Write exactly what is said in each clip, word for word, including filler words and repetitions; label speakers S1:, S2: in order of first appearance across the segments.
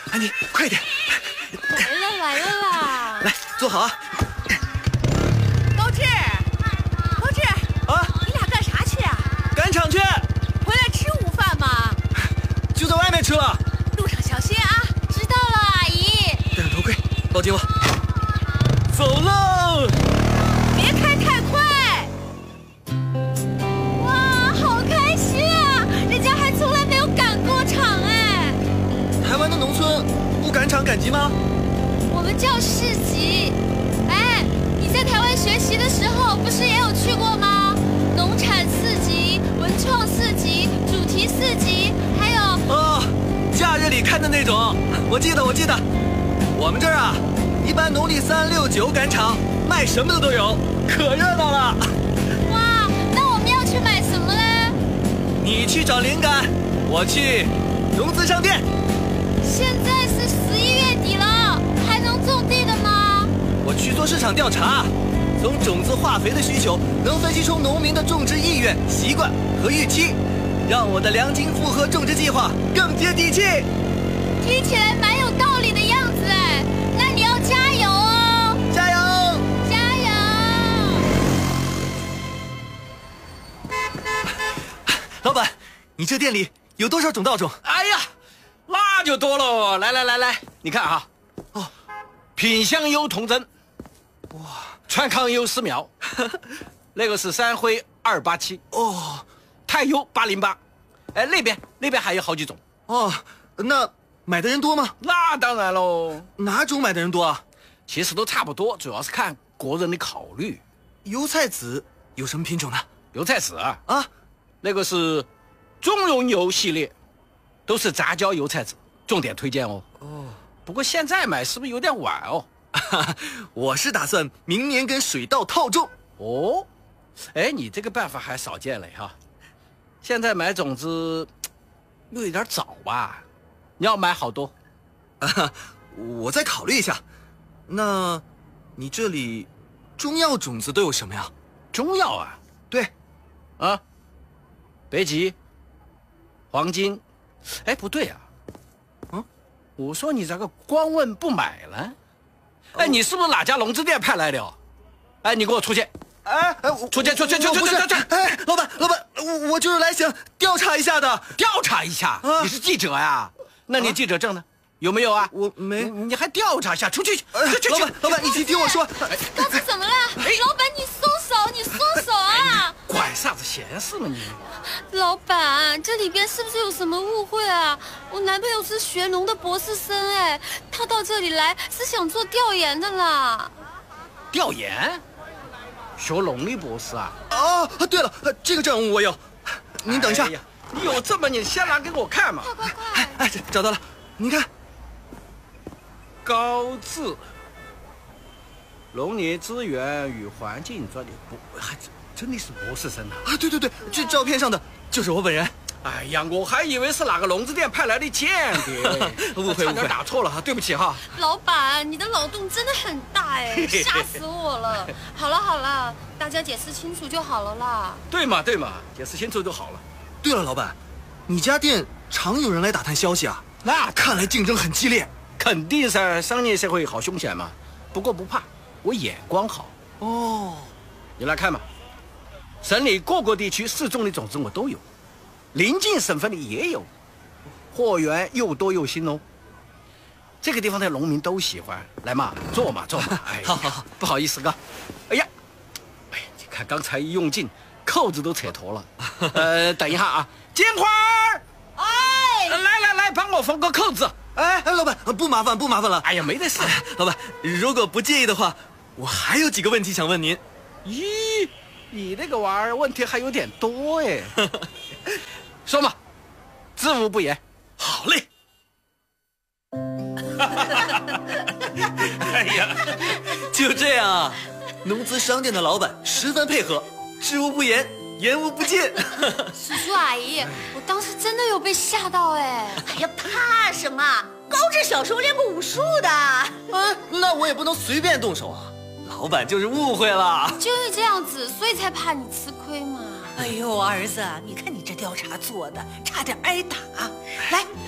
S1: 安妮，快点！
S2: 来了来了啦！
S1: 来，坐好啊。
S2: 高志，高志
S1: 啊，
S2: 你俩干啥去啊？
S1: 赶场去。
S2: 回来吃午饭吗？
S1: 就在外面吃了。
S2: 路上小心啊！知道了，阿姨。
S1: 戴上头盔，抱紧我。走喽！
S2: 别开太快。哇，好开心啊！人家还从来没有赶过场哎。
S1: 台湾的农村不赶场赶集吗？
S2: 我们叫市集。哎，你在台湾学习的时候不是也有去过吗？农产四集、文创四集、主题四集，还有
S1: 哦，假日里看的那种，我记得我记得。我们这儿啊，一般农历三六九赶场，卖什么的都有，可热闹了。
S2: 哇，那我们要去买什么嘞？
S1: 你去找灵感，我去融资商店。
S2: 现在是十一月底了，还能种地的吗？
S1: 我去做市场调查，从种子、化肥的需求，能分析出农民的种植意愿、习惯和预期，让我的良金复合种植计划更接地气。
S2: 听起来蛮有道理的样子哎，那你要加油哦！
S1: 加油！
S2: 加油！
S1: 老板，你这店里有多少种稻种？
S3: 哎呀，那就多了。来来来来，你看啊，哦，品相优童真，哇，川康优思苗，那个是山辉二八七，
S1: 哦，
S3: 太优八零八，哎，那边那边还有好几种。
S1: 哦，那买的人多吗？
S3: 那当然喽，
S1: 哪种买的人多啊？
S3: 其实都差不多，主要是看国人的考虑。
S1: 油菜籽有什么品种呢？
S3: 油菜籽啊，
S1: 啊，
S3: 那个是中荣油系列，都是杂交油菜籽，重点推荐哦。
S1: 哦，
S3: 不过现在买是不是有点晚哦？
S1: 我是打算明年跟水稻套种。
S3: 哦，哎，你这个办法还少见了哈。现在买种子又有点早吧？你要买好多？
S1: 啊，我再考虑一下。那，你这里中药种子都有什么呀？
S3: 中药啊？
S1: 对，
S3: 啊，北极、黄金，哎，不对啊。
S1: 嗯，
S3: 我说你咋个光问不买了？哎，你是不是哪家农资店派来的？哎，你给我出去！
S1: 哎哎，我
S3: 出去出去出去出去出去！
S1: 哎，老板老板，我我就是来想调查一下的。
S3: 调查一下？
S1: 啊、
S3: 你是记者呀？那你记者证呢？有没有啊？
S1: 我没。
S3: 你, 你还调查一下？出去！去去
S1: 老板老板，你听听我说。
S2: 高志怎么了？老板，你松手，你松手啊！
S3: 管啥子闲事嘛你？
S2: 老板，这里边是不是有什么误会啊？我男朋友是学农的博士生，哎，他到这里来是想做调研的啦。
S3: 调研？学农的博士啊？
S1: 哦，对了，这个证我有，您等一下。
S3: 哎、你有这么，你先拿给我看嘛。
S2: 快快快！
S1: 哎哎，找到了，您看。
S3: 高志，农业资源与环境专业博，还真的是博士生啊！
S1: 啊，对对对，这照片上的就是我本人。
S3: 哎呀，我还以为是哪个农资店派来的间谍，
S1: 误会误会，
S3: 打错了哈，对不起哈。
S2: 老板，你的脑洞真的很大哎，吓死我了！好了好了，大家解释清楚就好了啦。
S3: 对嘛对嘛，解释清楚就好了。
S1: 对了，老板，你家店常有人来打探消息啊？
S3: 那
S1: 看来竞争很激烈。
S3: 肯定噻，商业社会好凶险嘛。不过不怕，我眼光好。
S1: 哦，
S3: 你来看嘛，省里各个地区适种的种子我都有，邻近省份里也有，货源又多又新哦。这个地方的农民都喜欢，来嘛，坐嘛坐嘛。哎，
S1: 好好好，
S3: 不好意思哥。哎呀，哎，你看刚才一用劲，扣子都扯脱了。呃，等一下啊，金花儿，
S2: 哎，
S3: 来来来，帮我缝个扣子。
S1: 哎哎，老板，不麻烦不麻烦了。
S3: 哎呀，没得事。
S1: 老板，如果不介意的话，我还有几个问题想问您。
S3: 咦，你那个玩意儿问题还有点多哎。说嘛，知无不言。
S1: 好嘞。
S3: 哎呀，
S1: 就这样啊，农资商店的老板十分配合，知无不言，言无不尽。
S2: 叔叔阿姨，我当时真的有被吓到哎！
S4: 哎呀，怕什么？高志小时候练过武术的。
S1: 嗯，那我也不能随便动手啊。老板就是误会了。
S2: 就是这样子，所以才怕你吃亏嘛。
S4: 哎呦，儿子，你看你这调查做的，差点挨打。来，哎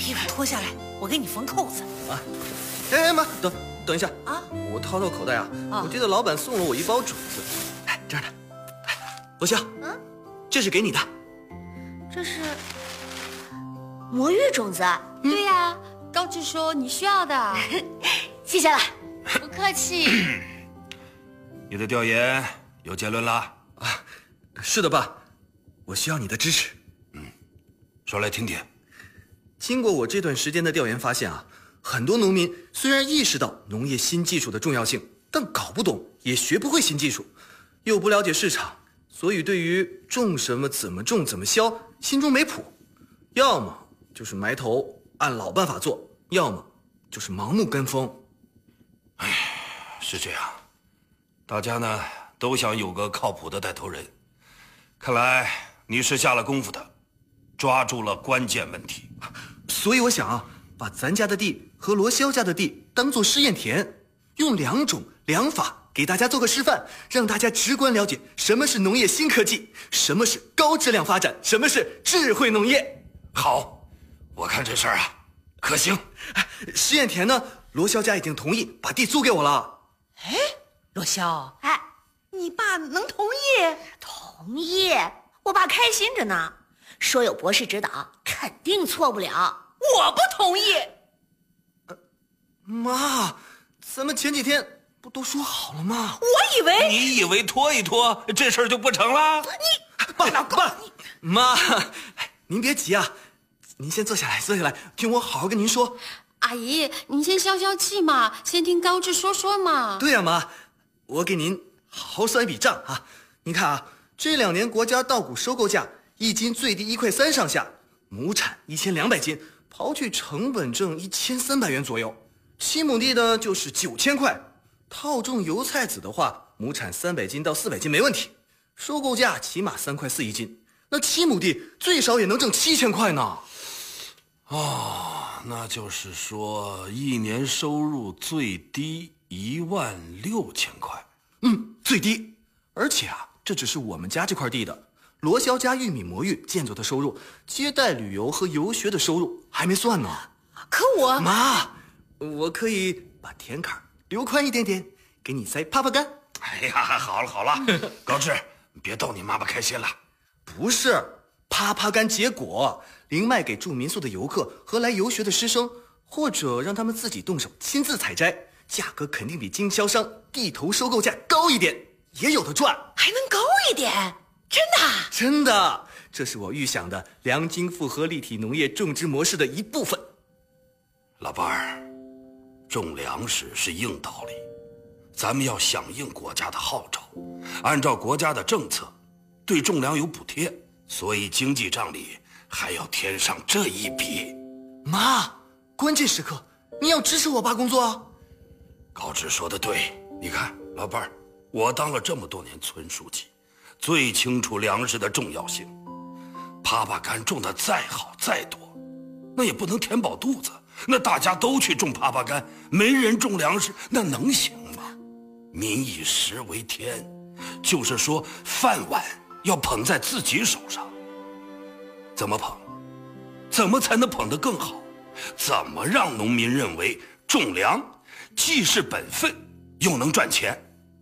S4: 衣服脱下来，我给你缝扣子。
S1: 啊，哎哎妈，等等一下
S4: 啊！
S1: 我掏掏口袋啊，
S4: 啊
S1: 我记得老板送了我一包种子，哎，这儿呢。罗霄，
S4: 嗯，
S1: 这是给你的。
S4: 这是魔芋种子。
S2: 对呀、啊，高志说你需要的。
S4: 谢谢了。
S2: 不客气。
S5: 你的调研有结论啦？
S1: 啊，是的，爸，我需要你的支持。
S5: 嗯，说来听听。
S1: 经过我这段时间的调研发现啊，很多农民虽然意识到农业新技术的重要性，但搞不懂也学不会新技术，又不了解市场，所以对于种什么、怎么种、怎么销，心中没谱。要么就是埋头按老办法做，要么就是盲目跟风。
S5: 唉，是这样，大家呢都想有个靠谱的带头人，看来你是下了功夫的，抓住了关键问题。
S1: 所以我想啊，把咱家的地和罗霄家的地当做试验田，用两种两法给大家做个示范，让大家直观了解什么是农业新科技，什么是高质量发展，什么是智慧农业。
S5: 好，我看这事儿啊可行。
S1: 试验田呢，罗霄家已经同意把地租给我了。
S4: 哎，罗霄，哎，你爸能同意？同意，我爸开心着呢，说有博士指导，肯定错不了。我不同意。
S1: 呃、妈，咱们前几天不都说好了吗？
S4: 我以为
S5: 你以为拖一拖这事儿就不成了？
S1: 你爸爸妈，您别急啊，您先坐下来，坐下来，听我好好跟您说。
S2: 阿姨，您先消消气嘛，先听高志说说嘛。
S1: 对呀、啊，妈，我给您好好算一笔账啊。您看啊，这两年国家稻谷收购价一斤最低一块三上下，亩产一千两百斤，刨去成本挣一千三百元左右。七亩地呢就是九千块，套种油菜籽的话，亩产三百斤到四百斤没问题，收购价起码三块四一斤。那七亩地最少也能挣七千块呢。
S5: 哦，那就是说一年收入最低一万六千块。
S1: 嗯，最低。而且啊，这只是我们家这块地的，罗霄家玉米魔芋建筑的收入，接待旅游和游学的收入还没算呢。
S4: 可我
S1: 妈，我可以把田坎留宽一点点，给你塞耙耙杆。
S5: 哎呀，好了好了，高志，别逗你妈妈开心了。
S1: 不是，耙耙杆结果，零卖给住民宿的游客和来游学的师生，或者让他们自己动手亲自采摘，价格肯定比经销商地头收购价高一点，也有的赚。
S4: 还能高一点？真的？
S1: 真的，这是我预想的良经复合立体农业种植模式的一部分。
S5: 老伴儿，种粮食是硬道理，咱们要响应国家的号召，按照国家的政策，对种粮有补贴，所以经济账里还要添上这一笔。
S1: 妈，关键时刻你要支持我爸工作啊。
S5: 高志说的对，你看老伴儿，我当了这么多年村书记，最清楚粮食的重要性。耙耙杆种的再好再多，那也不能填饱肚子。那大家都去种耙耙杆，没人种粮食，那能行吗？民以食为天，就是说饭碗要捧在自己手上。怎么捧？怎么才能捧得更好？怎么让农民认为种粮既是本分，又能赚钱？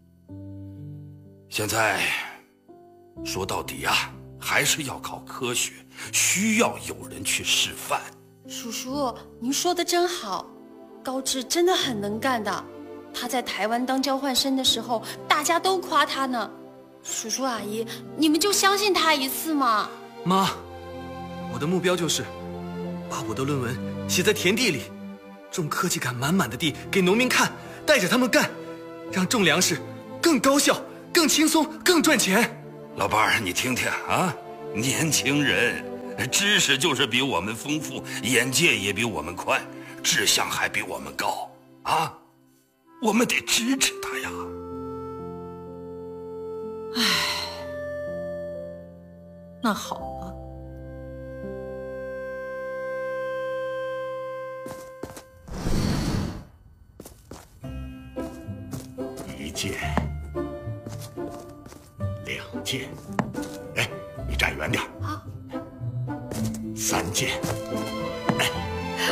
S5: 现在说到底啊，还是要靠科学，需要有人去示范。
S2: 叔叔，您说的真好，高志真的很能干的。他在台湾当交换生的时候，大家都夸他呢。叔叔阿姨，你们就相信他一次嘛。
S1: 妈，我的目标就是把我的论文写在田地里，种科技感满满的地给农民看，带着他们干，让种粮食更高效、更轻松、更赚钱。
S5: 老伴儿，你听听啊，年轻人知识就是比我们丰富，眼界也比我们宽，志向还比我们高啊！我们得支持他呀。
S4: 唉，那好吧。
S6: 一件，两件，哎，你站远点啊。三件，哎，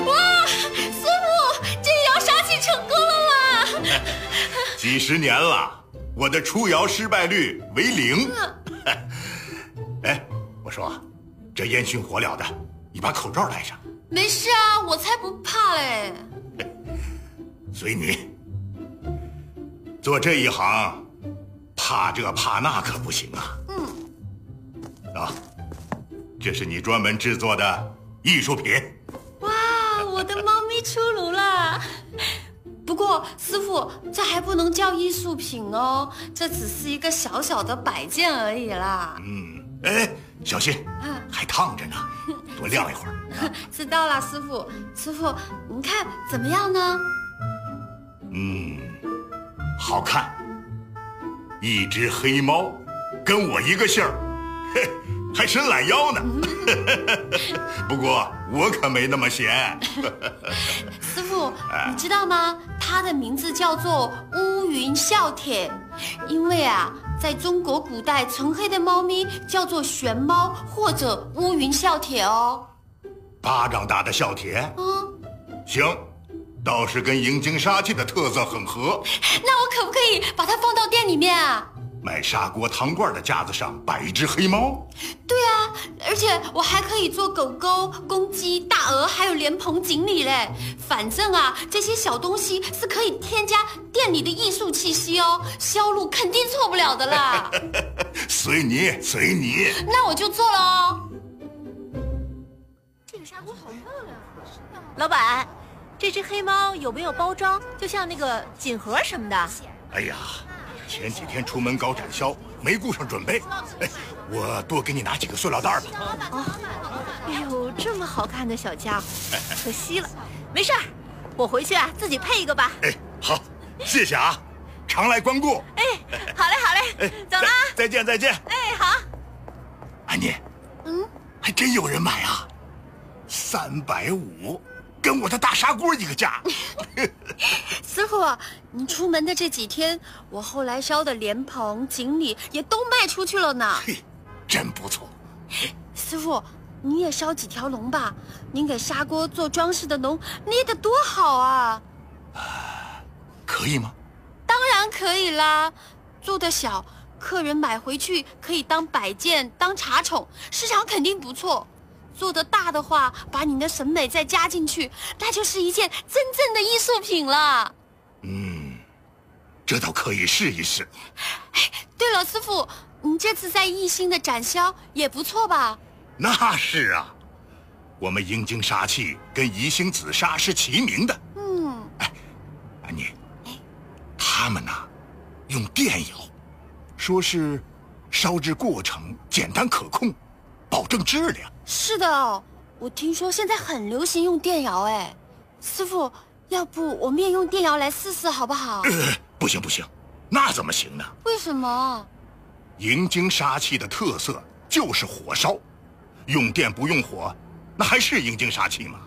S6: 几十年了，我的出窑失败率为零。哎，我说，这烟熏火燎的，你把口罩戴上。
S2: 没事啊，我才不怕嘞。
S6: 随你。做这一行，怕这怕那可不行啊。嗯。啊，这是你专门制作的艺术品。
S2: 哇，我的猫咪出炉了。不过师傅，这还不能叫艺术品哦，这只是一个小小的摆件而已啦。
S6: 嗯，哎，小心，还烫着呢，多晾一会儿。啊、
S2: 知道了，师傅。师傅，您看怎么样呢？
S6: 嗯，好看。一只黑猫，跟我一个姓儿，还伸懒腰呢。不过我可没那么闲。
S2: 师傅，你知道吗？它的名字叫做乌云笑铁，因为啊，在中国古代，纯黑的猫咪叫做玄猫或者乌云笑铁哦。
S6: 巴掌大的笑铁，嗯，行，倒是跟银晶杀气的特色很合。
S2: 那我可不可以把它放到店里面啊？
S6: 卖砂锅汤罐的架子上摆一只黑猫。
S2: 对啊，而且我还可以做狗狗、公鸡、大鹅，还有莲蓬锦鲤嘞。反正啊，这些小东西是可以添加店里的艺术气息哦，销路肯定错不了的啦。
S6: 随你，随你。
S2: 那我就做了哦。
S7: 这个砂锅好漂亮。老板，这只黑猫有没有包装？就像那个锦盒什么的？
S6: 哎呀，前几天出门搞展销，没顾上准备。哎，我多给你拿几个塑料袋吧。
S7: 哦，哎呦，这么好看的小家伙，可惜了。没事儿，我回去啊自己配一个吧。
S6: 哎，好，谢谢啊，常来光顾。
S7: 哎，好嘞好嘞，哎，走了。
S6: 再见再见。
S7: 哎，好。
S6: 安妮，嗯，还真有人买啊，三百五。跟我的大砂锅一个价。
S2: 师傅，你出门的这几天，我后来烧的莲蓬、锦鲤也都卖出去了呢。
S6: 嘿，真不错。
S2: 师傅，你也烧几条龙吧？您给砂锅做装饰的龙捏得多好啊！
S6: 啊，可以吗？
S2: 当然可以啦，做得小，客人买回去可以当摆件、当茶宠，市场肯定不错。做得大的话，把你的审美再加进去，那就是一件真正的艺术品了。
S6: 嗯，这倒可以试一试。
S2: 对了，师傅，你这次在艺兴的展销也不错吧？
S6: 那是啊，我们银晶杀气跟宜兴紫砂是齐名的。嗯，哎，安妮，哎，他们呐，用电窑，说是烧制过程简单可控，保证质量。
S2: 是的哦，我听说现在很流行用电窑哎，师傅，要不我们也用电窑来试试好不好？
S6: 呃，不行不行，那怎么行呢？
S2: 为什么？
S6: 银晶杀气的特色就是火烧，用电不用火，那还是银晶杀气吗？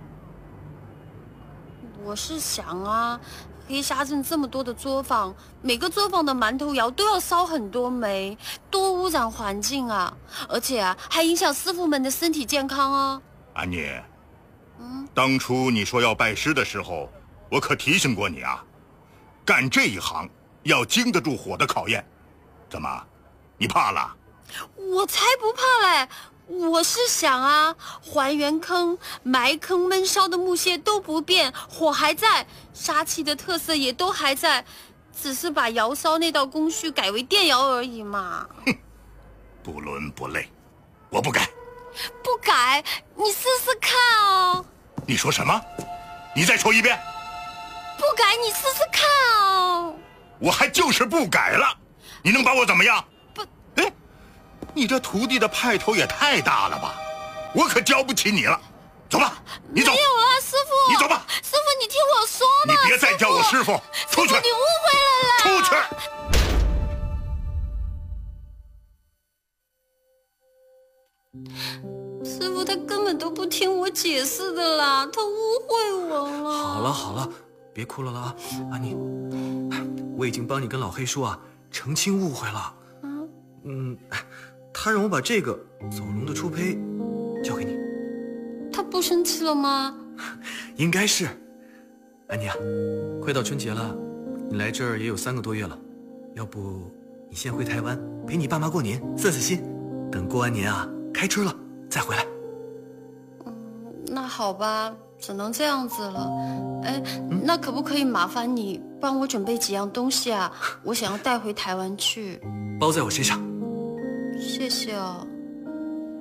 S2: 我是想啊，黑沙镇这么多的作坊，每个作坊的馒头窑都要烧很多煤，多污染环境啊！而且啊，还影响师傅们的身体健康啊！
S6: 安妮，嗯，当初你说要拜师的时候，我可提醒过你啊，干这一行要经得住火的考验。怎么，你怕了？
S2: 我才不怕嘞！我是想啊，还原坑、埋坑、焖烧的木屑都不变，火还在，杀气的特色也都还在，只是把窑烧那道工序改为电窑而已嘛。
S6: 哼，不伦不类，我不改。
S2: 不改？你试试看哦。
S6: 你说什么？你再说一遍。
S2: 不改，你试试看哦。
S6: 我还就是不改了，你能把我怎么样？
S2: 不，
S6: 哎。你这徒弟的派头也太大了吧，我可教不起你了。走吧，你走。
S2: 没有了，师傅。
S6: 你走吧。
S2: 师傅，你听我说嘛。
S6: 你别再叫我师傅，出去。
S2: 你误会了啦。
S6: 出去。
S2: 师傅他根本都不听我解释的啦，他误会我了。
S1: 好了好了，别哭了啦啊，安妮，我已经帮你跟老黑叔啊澄清误会了。嗯嗯。他让我把这个走龙的初胚交给你。
S2: 他不生气了吗？
S1: 应该是。安妮啊，快到春节了， 你来这儿也有三个多月了，要不你先回台湾陪你爸妈过年，散散心。等过完年啊，开春了再回来。
S8: 嗯，那好吧，只能这样子了。哎，嗯、那可不可以麻烦你帮我准备几样东西啊？我想要带回台湾去。
S1: 包在我身上。
S8: 谢谢哦。